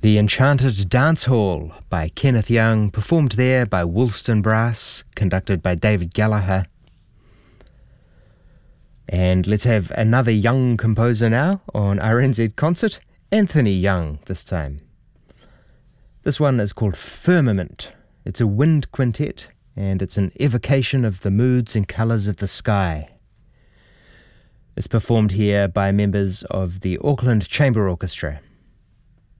The Enchanted Dance Hall by Kenneth Young, performed there by Woolston Brass, conducted by David Gallagher. And let's have another Young composer now on RNZ Concert, Anthony Young this time. This one is called Firmament. It's a wind quintet, and it's an evocation of the moods and colours of the sky. It's performed here by members of the Auckland Chamber Orchestra.